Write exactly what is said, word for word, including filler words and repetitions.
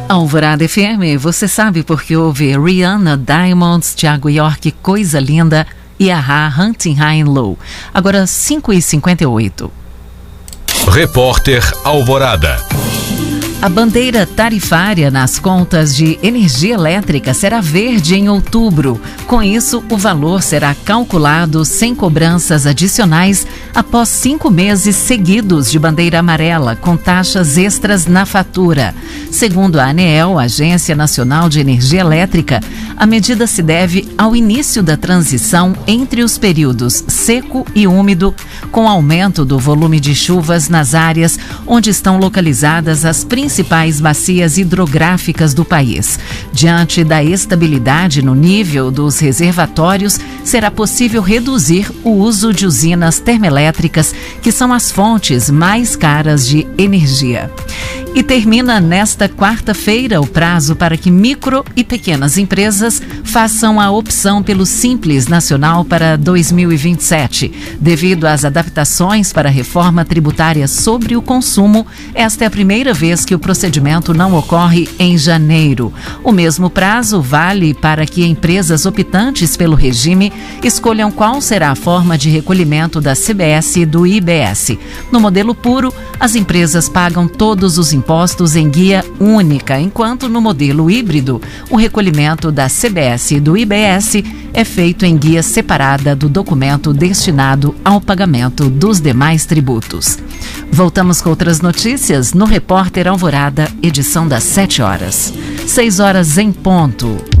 Alvorada F M, você sabe porque houve Rihanna, Diamonds, Thiago York, Coisa Linda e Ahá, Hunting High and Low. Agora cinco e cinquenta e oito. Repórter Alvorada. A bandeira tarifária nas contas de energia elétrica será verde em outubro. Com isso, o valor será calculado sem cobranças adicionais após cinco meses seguidos de bandeira amarela, com taxas extras na fatura. Segundo a ANEEL, Agência Nacional de Energia Elétrica, a medida se deve ao início da transição entre os períodos seco e úmido, com aumento do volume de chuvas nas áreas onde estão localizadas as principais principais bacias hidrográficas do país. Diante da estabilidade no nível dos reservatórios, será possível reduzir o uso de usinas termoelétricas, que são as fontes mais caras de energia. E termina nesta quarta-feira o prazo para que micro e pequenas empresas façam a opção pelo Simples Nacional para dois mil e vinte e sete. Devido às adaptações para a reforma tributária sobre o consumo, esta é a primeira vez que o procedimento não ocorre em janeiro. O mesmo prazo vale para que empresas optantes pelo regime escolham qual será a forma de recolhimento da C B S e do I B S. No modelo puro, as empresas pagam todos os impostos em guia única, enquanto no modelo híbrido, o recolhimento da C B S e do I B S é feito em guia separada do documento destinado ao pagamento dos demais tributos. Voltamos com outras notícias no Repórter Alvorada, edição das sete horas. seis horas em ponto.